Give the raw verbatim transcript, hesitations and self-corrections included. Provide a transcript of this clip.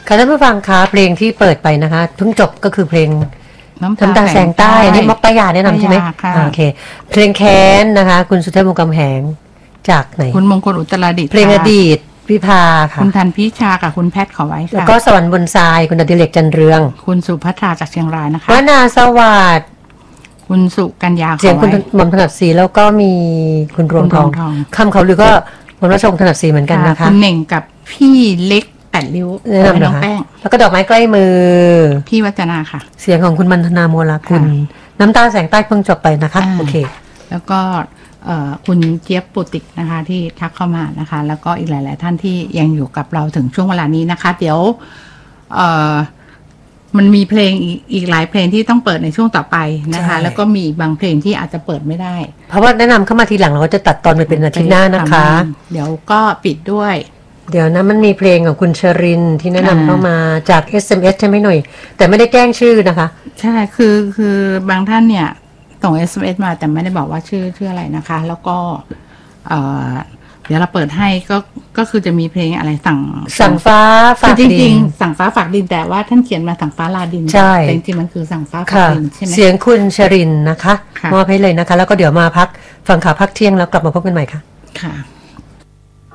ค่ะท่านผู้ฟังคะเพลงที่เปิดไปนะคะเพิ่งจบก็คือเพลงน้ำน้ำตาแสงใต้อันนี้มอปปายาแนะนำใช่ไหมป้ายาค่ะโอเคเพลงแค้นนะคะคุณสุเทพวงศ์กำแหงจากไหนคุณมงคลอุตรดิตถ์เพลงอดีตวิภาค่ะคุณทันพิชากับคุณแพทย์ขอไว้ค่ะแล้วก็สวรรค์บนทรายคุณอดิเรกจันเรืองคุณสุภัทราจากเชียงรายนะคะวนาสวัสดิ์คุณสุกัญญาขอไว้เสียงคุณหม่อมถนัดศรีแล้วก็มีคุณรวงทองคำเขาหรือก็คุณรัชงถนัดศรีเหมือนกันนะคะคุณเหน่งกับพี่เล็กแปดริ้วแนะนำเหรอคะแล้วก็ดอกไม้ใกล้มือพี่วัจนาค่ะเสียงของคุณมันธนาโมลกุลน้ำตาแสงใต้เพิ่งจบไปนะคะโอเคแล้วก็คุณเจี๊ยบปุติกนะคะที่ทักเข้ามานะคะแล้วก็อีกหลายๆท่านที่ยังอยู่กับเราถึงช่วงเวลานี้นะคะเดี๋ยวมันมีเพลงอีกหลายเพลงที่ต้องเปิดในช่วงต่อไปนะคะแล้วก็มีบางเพลงที่อาจจะเปิดไม่ได้เพราะว่าแนะนำเข้ามาทีหลังเราก็จะตัดตอนไปเป็นอาทิตย์หน้านะคะเดี๋ยวก็ปิดด้วยเดี๋ยวนะมันมีเพลงของคุณชรินที่แนะนำเข้ามาจาก เอส เอ็ม เอส ใช่ไหมหน่อยแต่ไม่ได้แจ้งชื่อนะคะใช่คือคือบางท่านเนี่ยส่ง เอส เอ็ม เอส มาแต่ไม่ได้บอกว่าชื่อชื่ออะไรนะคะแล้วก็เอ่อเดี๋ยวเราเปิดให้ก็ก็คือจะมีเพลงอะไรสั่งสั่งฟ้าฝากดินจริงๆสั่งฟ้าฝากดินแต่ว่าท่านเขียนมาสั่งฟ้าลาดินใช่แต่จริงๆมันคือสั่งฟ้าฝากดินใช่ไหมเสียงคุณชรินนะคะมอบให้เลยนะคะแล้วก็เดี๋ยวมาพักฟังข่าวพักเที่ยงแล้วกลับมาพบกันใหม่ค่ะค่ะ